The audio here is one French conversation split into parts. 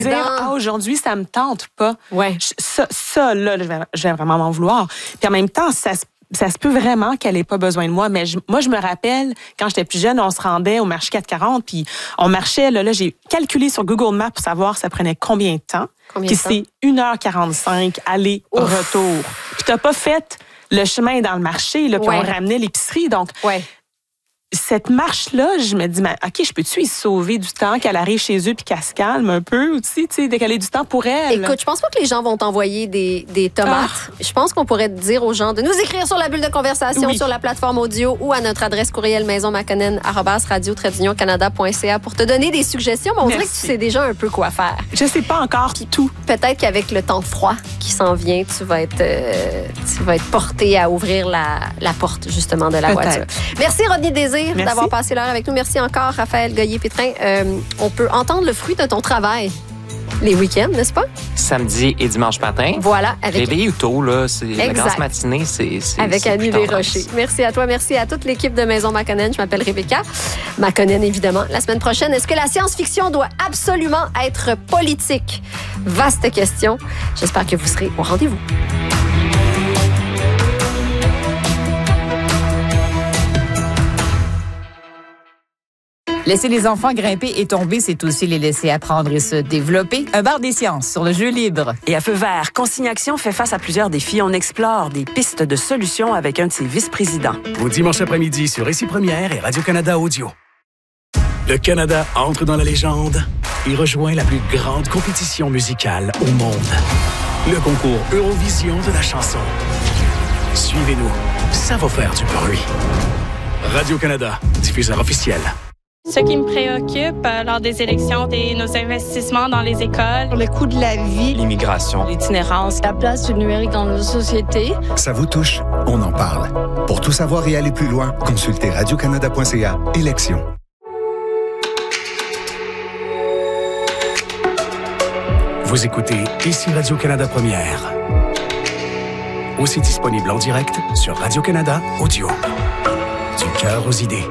Dire, aujourd'hui, ça me tente pas. Ouais. Ça là, je vais vraiment m'en vouloir. Puis en même temps, ça se peut vraiment qu'elle ait pas besoin de moi. Mais moi, je me rappelle, quand j'étais plus jeune, on se rendait au marché 440, puis on marchait, là, j'ai calculé sur Google Maps pour savoir ça prenait combien de temps. Puis c'est 1h45 aller-retour. Puis t'as pas fait le chemin dans le marché, là, puis on ramenait l'épicerie. Donc, cette marche-là, je me dis, OK, je peux-tu y sauver du temps, qu'elle arrive chez eux puis qu'elle se calme un peu aussi, tu sais, décaler du temps pour elle? Écoute, je pense pas que les gens vont t'envoyer des tomates. Je pense qu'on pourrait dire aux gens de nous écrire sur la bulle de conversation, sur la plateforme audio ou à notre adresse courriel maisonmaconnen@radio-canada.ca pour te donner des suggestions. Mais on dirait que tu sais déjà un peu quoi faire. Je sais pas encore tout. Peut-être qu'avec le temps froid qui s'en vient, tu vas être porté à ouvrir la porte, justement, de la voiture. Merci, Rodney Désir, d'avoir passé l'heure avec nous. Merci encore, Raphaël Goyer-Pétrin. On peut entendre le fruit de ton travail les week-ends, n'est-ce pas? Samedi et dimanche matin. Voilà. Réveillé tôt, là. La grasse matinée, c'est avec Annie Desrochers. Merci à toi. Merci à toute l'équipe de Maison Maconnen. Je m'appelle Rebecca Maconnen, évidemment. La semaine prochaine, est-ce que la science-fiction doit absolument être politique? Vaste question. J'espère que vous serez au rendez-vous. Laisser les enfants grimper et tomber, c'est aussi les laisser apprendre et se développer. Un bar des sciences sur le jeu libre. Et à Feu vert, Consigne Action fait face à plusieurs défis. On explore des pistes de solutions avec un de ses vice-présidents. Au dimanche après-midi sur Ici Première et Radio-Canada Audio. Le Canada entre dans la légende et rejoint la plus grande compétition musicale au monde. Le concours Eurovision de la chanson. Suivez-nous, ça va faire du bruit. Radio-Canada, diffuseur officiel. Ce qui me préoccupe lors des élections, c'est nos investissements dans les écoles, le coût de la vie, l'immigration, l'itinérance, la place du numérique dans nos sociétés. Ça vous touche? On en parle. Pour tout savoir et aller plus loin, consultez radiocanada.ca. Élections. Vous écoutez Ici Radio-Canada Première. Aussi disponible en direct sur Radio-Canada Audio. Du cœur aux idées.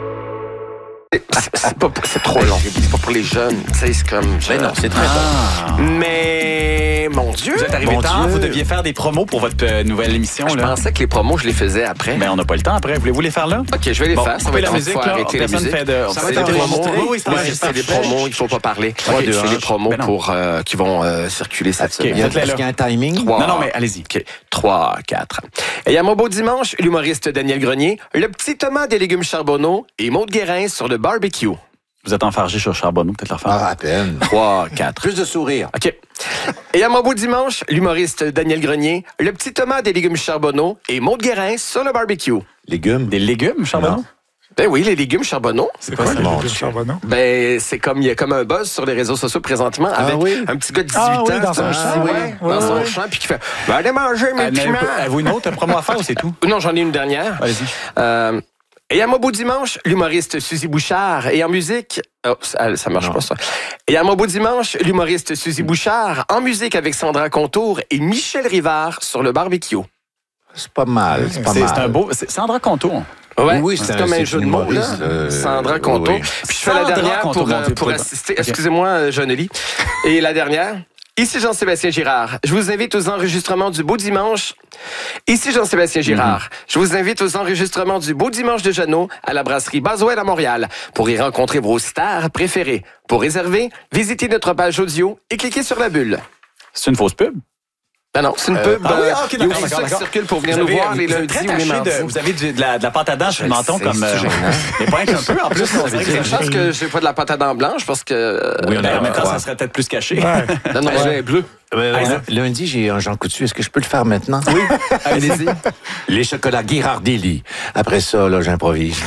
C'est trop long. C'est pas pour les jeunes. C'est comme... Mais non, c'est très long. Mais, mon Dieu! Vous êtes arrivé tard, vous deviez faire des promos pour votre nouvelle émission. Je pensais que les promos, je les faisais après. Mais on n'a pas le temps après. Voulez-vous les faire là? OK, je vais les faire. Ça va être la musique, là. Arrêter la musique. Ça va être des promos. Oui, c'est des promos, il ne faut pas parler. Je fais des promos qui vont circuler cette semaine. Est-ce qu'il y a un timing? Non, mais allez-y. 3, 4. Et à mon beau dimanche, l'humoriste Daniel Grenier, le petit Thomas des légumes Charbonneau et Maude Guérin sur le barbecue. Vous êtes enfargé sur Charbonneau, peut-être leur faire. À peine. 3, 4. Plus de sourire. OK. Et à mon beau dimanche, l'humoriste Daniel Grenier, le petit Thomas des légumes Charbonneau et Maude Guérin sur le barbecue. Légumes? Des légumes Charbonneau? Ben oui, les légumes Charbonneau. C'est quoi, les légumes Charbonneau? Ben, il y a comme un buzz sur les réseaux sociaux présentement avec un petit gars de 18 ans. Dans son champ. Dans son champ, puis qui fait « Ben, allez manger mes piments! » Avez-vous une autre promo à faire ou c'est tout? Non, j'en ai une dernière. Allez-y. Et à mon beau dimanche, l'humoriste Suzy Bouchard. Et en musique... Oh, ça marche pas, ça. Et à mon beau dimanche, l'humoriste Suzy Bouchard. En musique avec Sandra Contour et Michel Rivard sur le barbecue. C'est pas mal. C'est un beau... C'est Sandra Contour. Ouais, oui, c'est comme un jeu de mots, là. Sandra Contour. Oui. Puis je fais la dernière pour assister... Excusez-moi, Jeannelie. Et la dernière... Ici Jean-Sébastien Girard. Je vous invite aux enregistrements du Beau Dimanche. Ici Jean-Sébastien Girard. Je vous invite aux enregistrements du Beau Dimanche de Jeannot à la brasserie Baswell à Montréal pour y rencontrer vos stars préférées. Pour réserver, visitez notre page audio et cliquez sur la bulle. C'est une fausse pub? Non, c'est une pub. Okay, il y a aussi ça qui circule pour venir nous voir les lundis ou les mardis. Vous avez de la pâte à dents sur le menton comme... Mais pas un peu, en plus. Je pense que j'ai pas de la pâte à dents blanche parce que... Oui, en même temps, ça serait peut-être plus caché. Non, j'ai bleu. Lundi, j'ai un Jean Coutu. Est-ce que je peux le faire maintenant? Oui, allez-y. Les chocolats Ghirardelli. Après ça, là, j'improvise.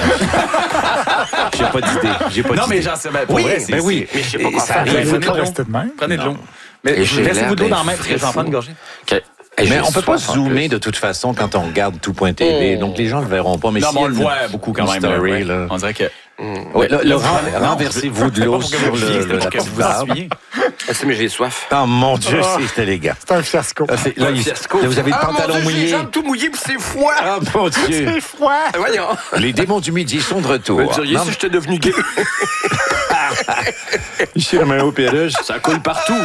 J'ai pas d'idée. Non, mais j'en sais bien. Oui, mais je sais pas quoi faire. Prenez de l'eau. Mais laissez-vous de l'eau dans la main parce que j'en prends une gorgée. Mais on peut pas zoomer de toute façon quand on regarde tout.tv. Donc les gens le verront pas. Mais non, si mais on le voit beaucoup quand même. Story, là. On dirait que... renversez-vous de l'eau sur la porte-table. Mais j'ai soif. Oh mon Dieu, c'est élégant. C'est un fiasco. Là, vous avez le pantalon mouillé. J'ai les jambes tout mouillées puis c'est froid. Ah mon Dieu. C'est froid. Voyons. Les démons du midi sont de retour. Vous diriez si j'étais devenu gay. Ici, la main au péruge. Ça coule partout.